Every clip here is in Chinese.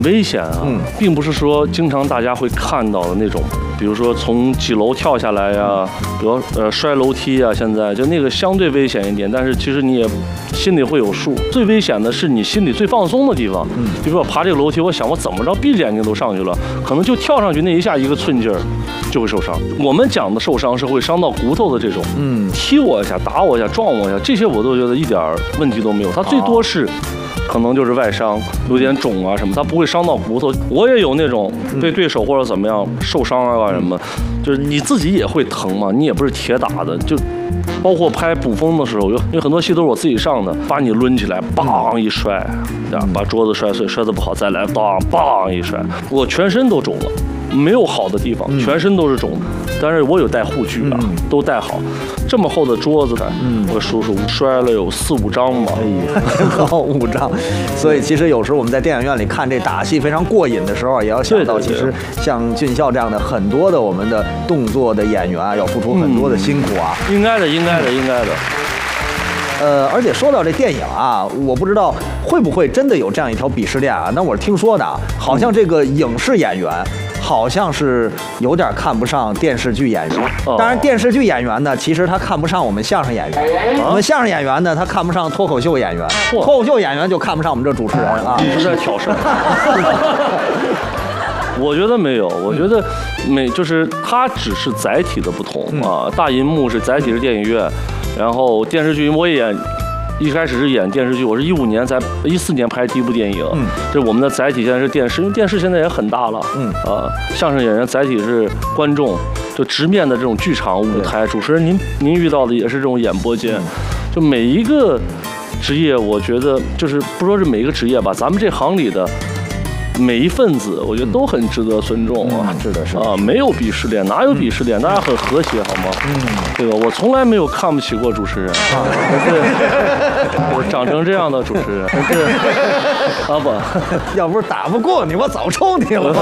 危险啊，并不是说经常大家会看到的那种，比如说从几楼跳下来呀，比如摔楼梯啊，现在就那个相对危险一点，但是其实你也心里会有数。最危险的是你心里最放松的地方，比如说爬这个楼梯，我想我怎么着闭着眼睛都上去了，可能就跳上去那一下一个寸劲儿就会受伤。我们讲的受伤是会伤到骨头的这种，踢我一下、打我一下、撞我一下，这些我都觉得一点问题都没有，它最多是。可能就是外伤，有点肿啊什么，它不会伤到骨头。我也有那种被对手或者怎么样受伤啊什么，就是你自己也会疼嘛，你也不是铁打的，就包括拍捕风的时候，因为很多戏都是我自己上的，把你抡起来，梆一摔，把桌子摔碎，摔得不好再来，梆一摔，我全身都肿了。没有好的地方，全身都是肿的，但是我有带护具啊，都带好。这么厚的桌子，我数数摔了有4、5张吧， 5张。所以其实有时候我们在电影院里看这打戏非常过瘾的时候，也要想到，其实像俊孝这样的很多的我们的动作的演员啊，要付出很多的辛苦啊。 应该的。 而且说到这电影啊，我不知道会不会真的有这样一条鄙视链啊？那我是听说的，好像这个影视演员。好像是有点看不上电视剧演员，当然电视剧演员呢，其实他看不上我们相声演员，我们相声演员呢，他看不上脱口秀演员，脱口秀演员就看不上我们这主持人啊。 你是在挑事？我觉得没有，我觉得就是它只是载体的不同啊。大银幕是载体是电影院，然后电视剧我也演。一开始是演电视剧，我是14年拍第一部电影，这我们的载体现在是电视，因为电视现在也很大了，相声演员载体是观众，就直面的这种剧场舞台，主持人您遇到的也是这种演播间，就每一个职业，我觉得就是不说是每一个职业吧，咱们这行里的。每一份子，我觉得都很值得尊重啊！ 是的， 没有鄙视链，哪有鄙视链？大家很和谐，好吗？这个我从来没有看不起过主持人，我长成这样的主持人，不， 要不是打不过你，我早抽你了。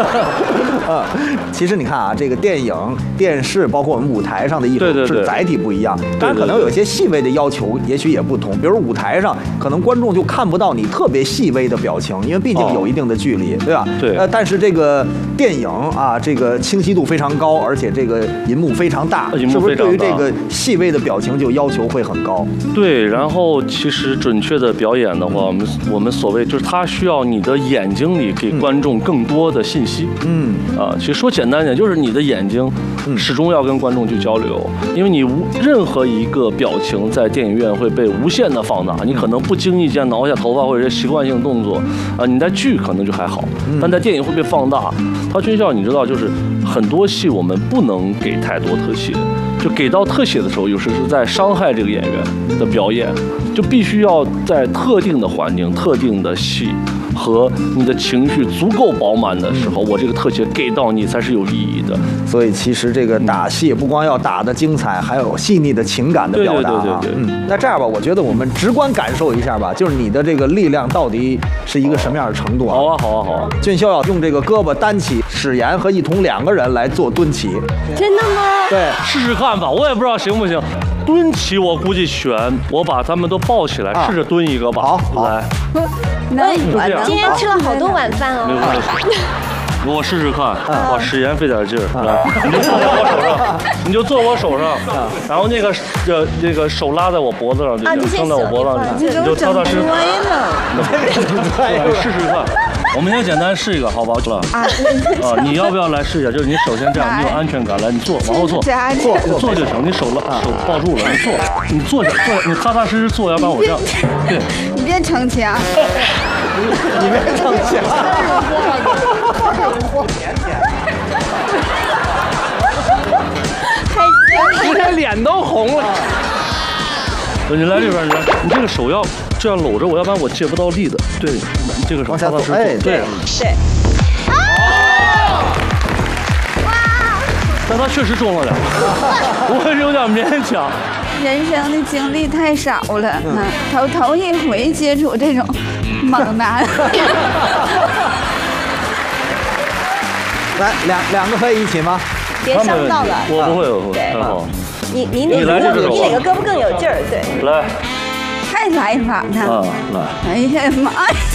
其实你看啊，这个电影、电视，包括我们舞台上的艺术，是载体不一样，当然可能有一些细微的要求，也许也不同。比如舞台上，可能观众就看不到你特别细微的表情，因为毕竟有一定的距离，对吧？ 对。 但是这个电影啊，这个清晰度非常高，而且这个银幕非常大，是不是对于这个细微的表情就要求会很高？ 对。然后其实准确的表演的话，我们所谓就是它需要你的眼睛里给观众更多的信息。其实说简单点，就是你的眼睛始终要跟观众去交流，因为你任何一个表情在电影院会被无限的放大，你可能不经意间挠一下头发或者是习惯性动作啊，你在剧可能就还好，但在电影会被放大。他军校你知道，就是很多戏我们不能给太多特写，就给到特写的时候，有时是在伤害这个演员的表演，就必须要在特定的环境、特定的戏和你的情绪足够饱满的时候，我这个特写给到你才是有意义的。 所以其实这个打戏不光要打得精彩，还有细腻的情感的表达啊。 对。 那这样吧，我觉得我们直观感受一下吧，就是你的这个力量到底是一个什么样的程度啊？ 好啊。 俊孝要用这个胳膊担起史岩和一彤2个人来做蹲起。 真的吗？ 对， 试试看吧，我也不知道行不行。蹲起我估计悬，我把他们都抱起来，试着蹲一个吧。 好， 来。 我今天吃了好多晚饭哦。 没有关系。我试试看，把史岩费点劲儿，来，你就坐我手上，然后那个手拉在我脖子上，就撑在我脖子上，你就踏踏实实。你试试看，我们先简单试一个，好吧？你要不要来试一下？就是你首先这样，你有安全感，来，你坐，往后坐，坐就成，你手抱住了，你坐下，你踏踏实实坐，要不然我这样，对， 你别逞强， 你别逞强。你这脸都红了。 你来这边，你这个手要这样搂着我，要不然我借不到力的。对，你这个手踏踏实实。 对。 但他确实重了点，我是有点勉强。 人生的经历太少了，头一回接触这种猛男。 来，两个可以一起吗？ 别伤到了。 我不会，很好。 你哪个胳膊更有劲儿？对。 来。 太来法了。 来。 哎呀妈呀！